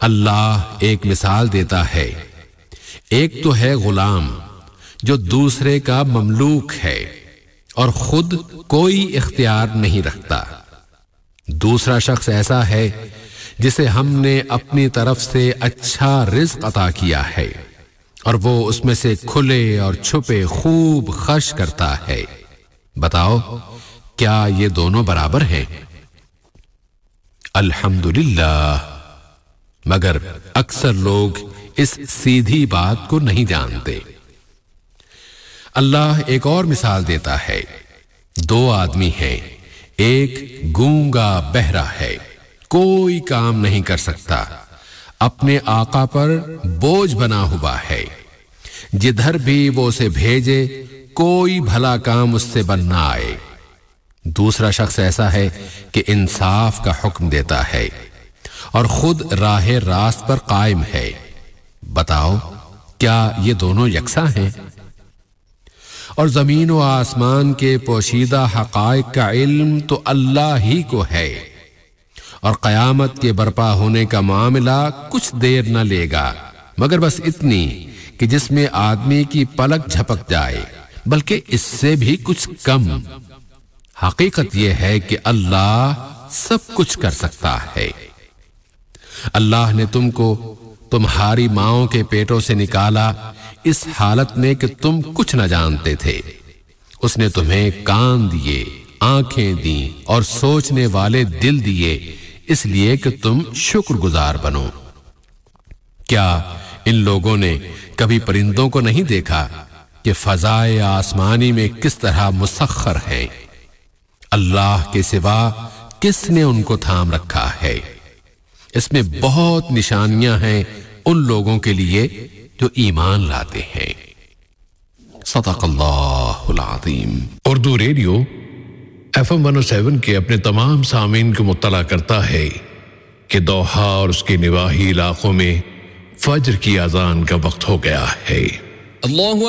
اللہ ایک مثال دیتا ہے، ایک تو ہے غلام جو دوسرے کا مملوک ہے اور خود کوئی اختیار نہیں رکھتا، دوسرا شخص ایسا ہے جسے ہم نے اپنی طرف سے اچھا رزق عطا کیا ہے اور وہ اس میں سے کھلے اور چھپے خوب خرچ کرتا ہے، بتاؤ کیا یہ دونوں برابر ہیں؟ الحمدللہ، مگر اکثر لوگ اس سیدھی بات کو نہیں جانتے۔ اللہ ایک اور مثال دیتا ہے، دو آدمی ہیں، ایک گونگا بہرا ہے، کوئی کام نہیں کر سکتا، اپنے آقا پر بوجھ بنا ہوا ہے، جدھر بھی وہ اسے بھیجے کوئی بھلا کام اس سے بن نہ آئے۔ دوسرا شخص ایسا ہے کہ انصاف کا حکم دیتا ہے اور خود راہ راست پر قائم ہے، بتاؤ کیا یہ دونوں یکساں ہیں؟ اور زمین و آسمان کے پوشیدہ حقائق کا علم تو اللہ ہی کو ہے، اور قیامت کے برپا ہونے کا معاملہ کچھ دیر نہ لے گا مگر بس اتنی کہ جس میں آدمی کی پلک جھپک جائے، بلکہ اس سے بھی کچھ کم۔ حقیقت یہ ہے کہ اللہ سب کچھ کر سکتا ہے۔ اللہ نے تم کو تمہاری ماؤں کے پیٹوں سے نکالا اس حالت میں کہ تم کچھ نہ جانتے تھے، اس نے تمہیں کان دیے، آنکھیں دیں اور سوچنے والے دل دیے، اس لیے کہ تم شکر گزار بنو۔ کیا ان لوگوں نے کبھی پرندوں کو نہیں دیکھا کہ فضائے آسمانی میں کس طرح مسخر ہیں؟ اللہ کے سوا کس نے ان کو تھام رکھا ہے؟ اس میں بہت نشانیاں ہیں ان لوگوں کے لیے جو ایمان لاتے ہیں۔ صدق اللہ العظیم۔ اردو ریڈیو FM 107 کے اپنے تمام سامعین کو مطلع کرتا ہے کہ دوحہ اور اس کے نواحی علاقوں میں فجر کی اذان کا وقت ہو گیا ہے۔ اللہ